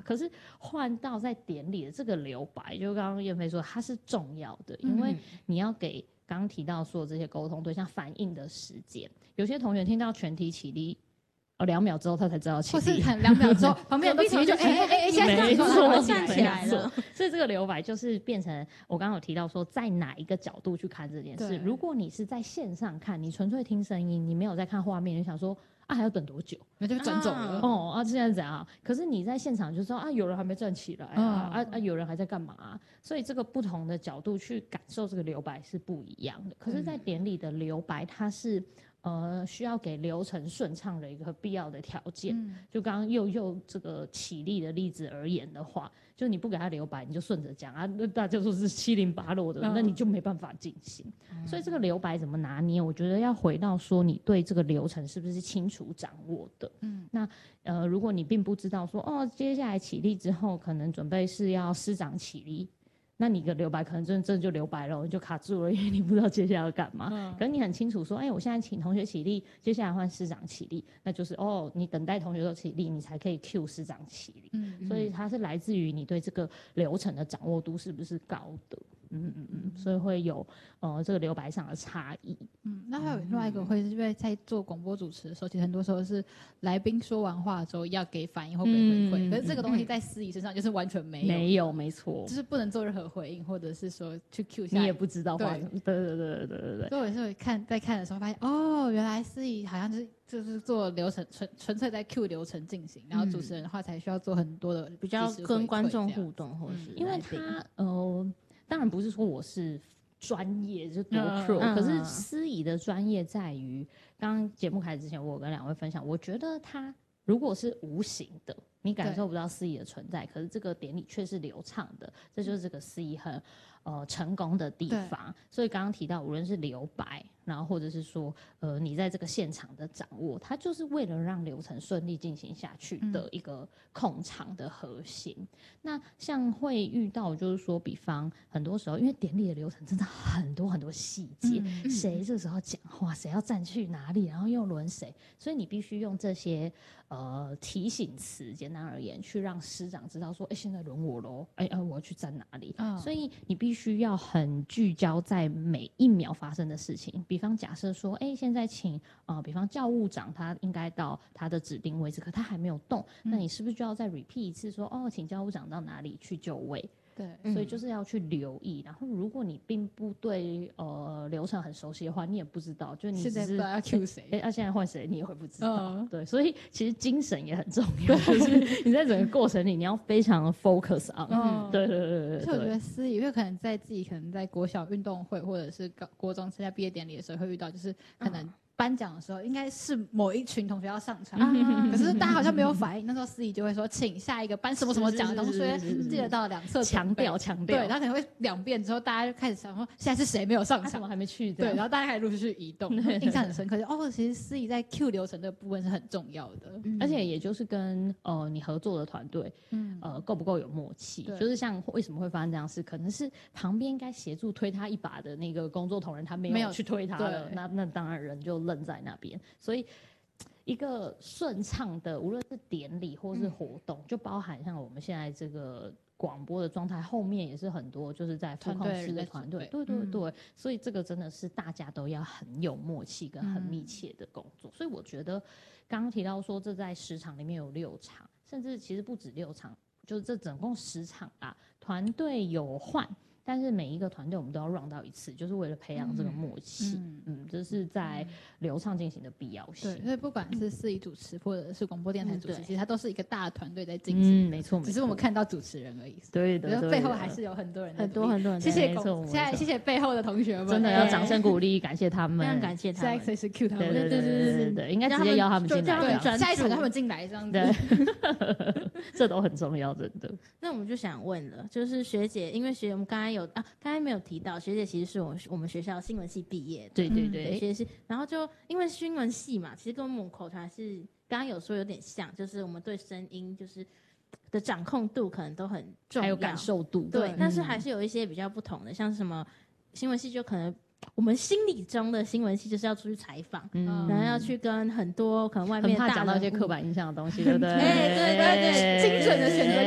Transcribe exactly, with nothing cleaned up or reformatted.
可是换到在典礼的这个留白，就刚刚燕飞说它是重要的，因为你要给刚刚提到说这些沟通对象反应的时间。有些同学听到全体起立，哦，两秒之后他才知道起立， 或是很两秒之后旁边有个起立就哎哎哎，现在没错， 站起来了。 所以这个留白就是变成我刚刚有提到说，在哪一个角度去看这件事。如果你是在线上看，你纯粹听声音，你没有在看画面，你想说啊还要等多久？ 那就转走了。 哦啊，现在怎样？可是你在现场就说啊，有人还没站起来啊，嗯、啊啊，有人还在干嘛、啊？所以这个不同的角度去感受这个留白是不一样的。可是，在典礼的留白，它是。呃，需要给流程顺畅的一个必要的条件。嗯、就刚刚又又这个起立的例子而言的话，就你不给他留白，你就顺着讲啊，那大家说是七零八落的，嗯、那你就没办法进行。嗯、所以这个留白怎么拿捏？我觉得要回到说你对这个流程是不是清楚掌握的。嗯，那呃，如果你并不知道说哦，接下来起立之后，可能准备是要师长起立。那你的留白可能真的真的就留白了，你就卡住了，因为你不知道接下来要干嘛。嗯、可是你很清楚说，哎、欸，我现在请同学起立，接下来换师长起立，那就是哦，你等待同学都起立，你才可以 cue 师长起立。嗯、所以它是来自于你对这个流程的掌握度是不是高的。嗯嗯嗯，所以会有呃这个留白上的差异。 嗯，那还有另外一个会是因为在做广播主持的时候，其实很多时候是来宾说完话之后要给反应或给回馈，嗯、可是这个东西在司仪身上就是完全没有， 没有，没错， 就是不能做任何回应，或者是说去 cue 下， 你也不知道话什么。对对对对对对对。 所以我也是看在看的时候发现，哦，原来司仪好像就是就是做流程纯纯粹在 cue 流程进行，然后主持人的话才需要做很多的比较跟观众互动，或是因为他呃。当然不是说我是专业就多 pro，、嗯、可是司仪的专业在于，刚刚节目开始之前，我有跟两位分享，我觉得他如果是无形的，你感受不到司仪的存在，可是这个典礼却是流畅的，这就是这个司仪很呃成功的地方。所以刚刚提到，无论是留白，然后或者是说呃你在这个现场的掌握，它就是为了让流程顺利进行下去的一个控场的核心。嗯、那像会遇到就是说，比方很多时候，因为典礼的流程真的很多很多细节，嗯、谁这时候讲话，谁要站去哪里，然后又轮谁，所以你必须用这些呃提醒词，简单而言，去让师长知道说，哎，现在轮我喽，哎哎，我要去站哪里？哦、所以你必须要很聚焦在每一秒发生的事情。比方假设说，哎，现在请呃，比方教务长他应该到他的指定位置，可他还没有动，嗯、那你是不是就要再 repeat 一次说，哦，请教务长到哪里去就位？对，所以就是要去留意。然后，如果你并不对呃流程很熟悉的话，你也不知道，就你只是现在不知道要 cue 谁， 哎，那、啊、现在换谁，你也会不知道。嗯、对，所以其实精神也很重要，就是你在整个过程里，你要非常的 focus on。嗯，对对对对对。 所以我觉得司仪，因为可能在自己可能在国小运动会或者是高国中参加毕业典礼的时候会遇到，就是可能。颁奖的时候，应该是某一群同学要上场，嗯、可是大家好像没有反应。那时候司仪就会说，请下一个颁什么什么奖的同学记得到两侧强调强调。 对，然后可能会两遍之后，大家就开始想说，现在是谁没有上场？ 怎么还没去？ 对，然后大家开始陆续移动，印象很深刻。哦，其实司仪在 Q 流程这部分是很重要的， 嗯、而且也就是跟呃你合作的团队，嗯、呃够不够有默契？就是像为什么会发生这样事，可能是旁边应该协助推他一把的那个工作同仁，他没有去推他了，那那当然人就愣在那边。所以，一个顺畅的，无论是典礼或是活动，嗯、就包含像我们现在这个广播的状态，后面也是很多就是在副控室的团队，对对对，嗯、所以这个真的是大家都要很有默契跟很密切的工作。嗯、所以我觉得刚刚提到说，这在十场里面有六场，甚至其实不止六场，就是这总共十场啊，团队有换。但是每一个团队我们都要 run 到一次，就是为了培养这个默契。嗯，嗯这是在流畅进行的必要性。 对，所以不管是司仪主持或者是广播电台主持，嗯、其实它都是一个大的团队在进行。 嗯，没错， 只是我们看到主持人而已。 对的， 背后还是有很多人， 很多很多人。 谢谢，现在谢谢背后的同学们， 真的要掌声鼓励，感谢他们， 非常感谢他们。 现在随时 cue 他们， 对对对对对对，应该直接邀他们进来， 下一场他们进来这样子。 对，这都很重要，真的。 那我们就想问了，就是学姐，因为学我们刚才有啊，刚才没有提到，学姐其实是我们我们学校新闻系毕业的， 对对对， 学姐是，然后就因为新闻系嘛，其实跟我们口传是刚刚有说有点像，就是我们对声音就是的掌控度可能都很重要， 还有感受度， 对，嗯、但是还是有一些比较不同的，像是什么新闻系就可能。我们心理中的新闻系就是要出去采访，嗯、然后要去跟很多可能外面很怕讲到一些刻板印象的东西，对不对？ 哎，对对对， 精准的选择